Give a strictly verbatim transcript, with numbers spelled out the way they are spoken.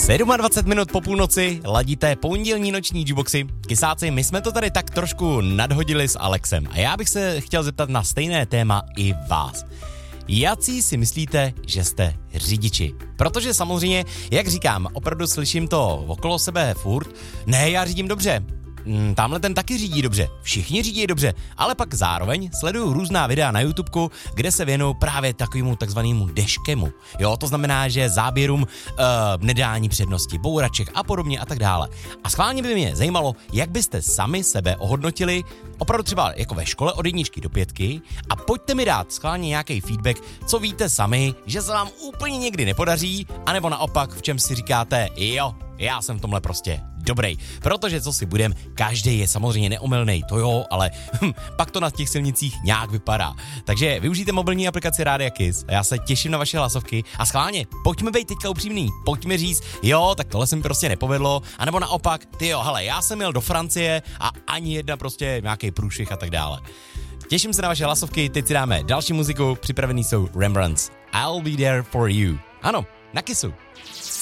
dvacet sedm minut po půlnoci, ladíte pondělní noční jukeboxy. Kysáci, my jsme to tady tak trošku nadhodili s Alexem a já bych se chtěl zeptat na stejné téma i vás. Jací si myslíte, že jste řidiči? Protože samozřejmě, jak říkám, opravdu slyším to okolo sebe furt, ne, já řídím dobře. Hmm, tamhle ten taky řídí dobře, všichni řídí dobře, ale pak zároveň sleduju různá videa na YouTubeku, kde se věnují právě takovému takzvanému deškemu. Jo, to znamená, že záběrům uh, nedání přednosti, bouraček a podobně a tak dále. A schválně by mě zajímalo, jak byste sami sebe ohodnotili, opravdu třeba jako ve škole od jedničky do pětky, a pojďte mi dát schválně nějaký feedback, co víte sami, že se vám úplně někdy nepodaří, anebo naopak, v čem si říkáte, jo, já jsem v tomhle prostě dobrý, protože co si budem, každý je samozřejmě neomylnej, to jo, ale hm, pak to na těch silnicích nějak vypadá. Takže využijte mobilní aplikaci Rádia Kiss a já se těším na vaše hlasovky a schválně, pojďme být teďka upřímný, pojďme říct, jo, tak tohle se mi prostě nepovedlo, anebo naopak, ty jo, hele, já jsem jel do Francie a ani jedna prostě nějaký průšvih a tak dále. Těším se na vaše hlasovky, teď si dáme další muziku, připravený jsou Rembrandts, I'll be there for you. Ano, na Kissu.